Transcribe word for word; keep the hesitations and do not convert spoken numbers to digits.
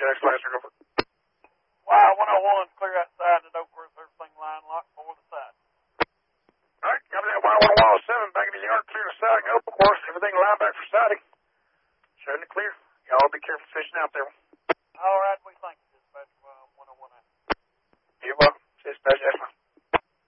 next laser, over. Wow, one oh one, clear outside to Oakworth, everything line locked for the side. All right, copy that, Y one oh one oh seven, back in the yard, clear to siding, Oakworth, everything line back for siding. Showing it clear. Y'all be careful fishing out there.